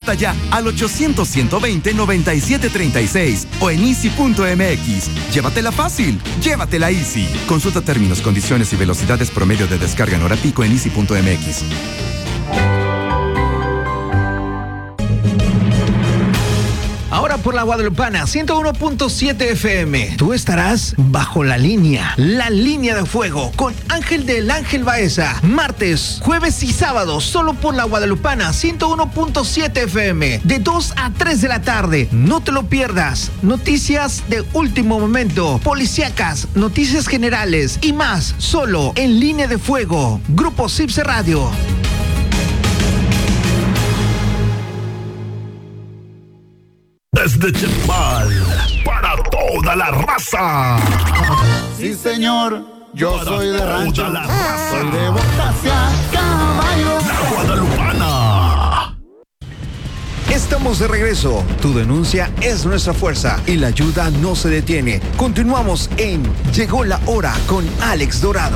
Marca ya al 800-120-9736 o en easy.mx. Llévatela fácil, llévatela Easy. Consulta términos, condiciones y velocidades promedio de descarga en hora pico en easy.mx. Ahora por la Guadalupana, 101.7 FM. Tú estarás bajo la línea de fuego, con Ángel del Ángel Baeza. Martes, jueves y sábados, solo por la Guadalupana, 101.7 FM. De 2 a 3 de la tarde. No te lo pierdas. Noticias de último momento, policíacas, noticias generales y más, solo en Línea de Fuego. Grupo CIPSE Radio. Desde Chetumal, para toda la raza. Sí, señor, yo Para soy de rancho. toda la raza. Soy de botas a caballo. La Guadalupana. Estamos de regreso. Tu denuncia es nuestra fuerza y la ayuda no se detiene. Continuamos en Llegó la Hora con Alex Dorado.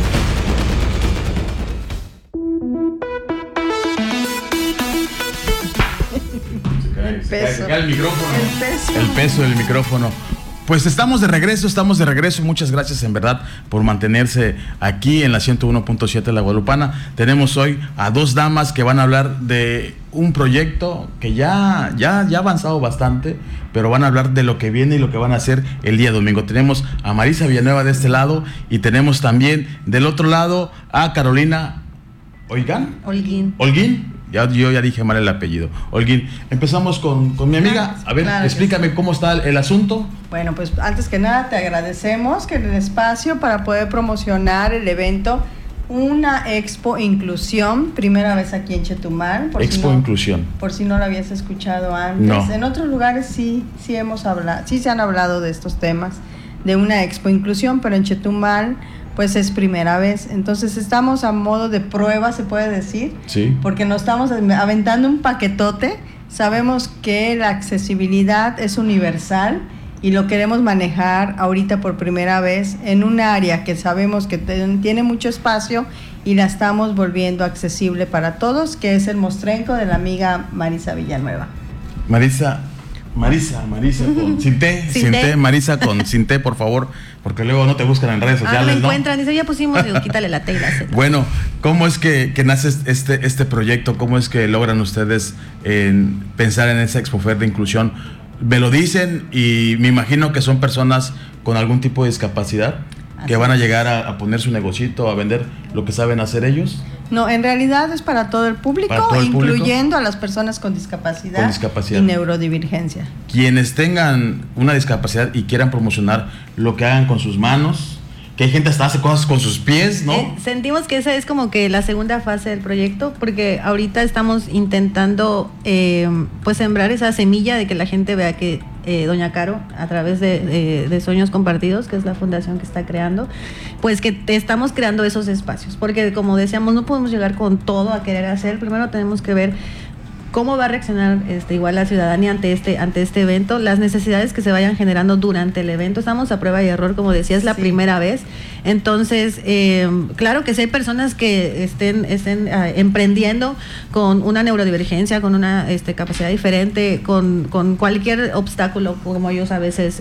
Se cae el micrófono. El peso del micrófono. Pues estamos de regreso. Muchas gracias en verdad por mantenerse aquí en la 101.7 de la Guadalupana. Tenemos hoy a dos damas que van a hablar de un proyecto que ya ha avanzado bastante, pero van a hablar de lo que viene y lo que van a hacer el día domingo. Tenemos a Marisa Villanueva de este lado y tenemos también del otro lado a Carolina Holguín. Yo ya dije mal el apellido. Holguín, empezamos con mi amiga. A ver, explícame cómo está el asunto. Bueno, pues antes que nada te agradecemos que el espacio para poder promocionar el evento, una Expo Inclusión, primera vez aquí en Chetumal. Inclusión. Por si no lo habías escuchado antes. No. En otros lugares sí hemos hablado, sí se han hablado de estos temas, de una Expo Inclusión, pero en Chetumal pues es primera vez. Entonces estamos a modo de prueba, se puede decir, sí, porque nos estamos aventando un paquetote. Sabemos que la accesibilidad es universal y lo queremos manejar ahorita por primera vez en un área que sabemos que tiene mucho espacio y la estamos volviendo accesible para todos, que es el mostrenco de la amiga Marisa Villanueva. Marisa con sin té, Marisa con sin té, por favor, porque luego no te buscan en redes sociales, me encuentran, dice, ya pusimos, digo, quítale la T y la Z. Bueno, ¿cómo es que nace este proyecto? ¿Cómo es que logran ustedes pensar en esa Expofer de inclusión? Me lo dicen y me imagino que son personas con algún tipo de discapacidad que van a llegar a poner su negocito, a vender lo que saben hacer ellos. No, en realidad es para todo el público, incluyendo a las personas con discapacidad y neurodivergencia. Quienes tengan una discapacidad y quieran promocionar lo que hagan con sus manos, que hay gente hasta hace cosas con sus pies, ¿no? Sentimos que esa es como que la segunda fase del proyecto, porque ahorita estamos intentando pues sembrar esa semilla de que la gente vea que Doña Caro, a través de Sueños Compartidos, que es la fundación que está creando, pues que estamos creando esos espacios, porque como decíamos, no podemos llegar con todo a querer hacer. Primero tenemos que ver cómo va a reaccionar igual la ciudadanía ante este evento, las necesidades que se vayan generando durante el evento. Estamos a prueba y error, como decía, es la primera vez. Entonces, claro que si hay personas que estén emprendiendo con una neurodivergencia, con una capacidad diferente, con cualquier obstáculo, como ellos a veces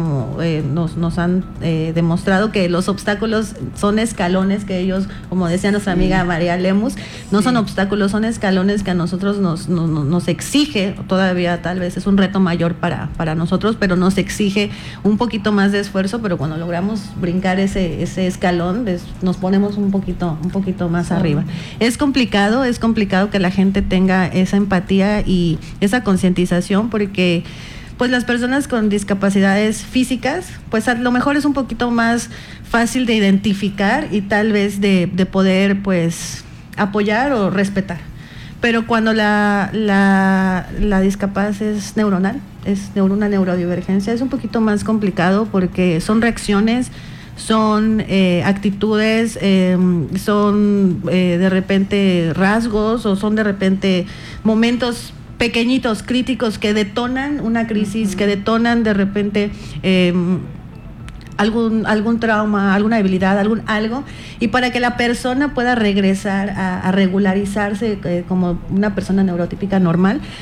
nos han demostrado que los obstáculos son escalones que ellos, como decía nuestra amiga María Lemus, no son obstáculos, son escalones que a nosotros nos exige, todavía tal vez es un reto mayor para nosotros, pero nos exige un poquito más de esfuerzo, pero cuando logramos brincar ese escalón, nos ponemos un poquito más arriba. Es complicado que la gente tenga esa empatía y esa concientización, porque pues las personas con discapacidades físicas, pues a lo mejor es un poquito más fácil de identificar y tal vez de poder pues apoyar o respetar. Pero cuando la discapacidad es neuronal, es una neurodivergencia, es un poquito más complicado, porque son reacciones, son actitudes, son de repente rasgos, o son de repente momentos pequeñitos, críticos, que detonan una crisis, que detonan de repente algún trauma, alguna debilidad, algo, y para que la persona pueda regresar a regularizarse como una persona neurotípica normal,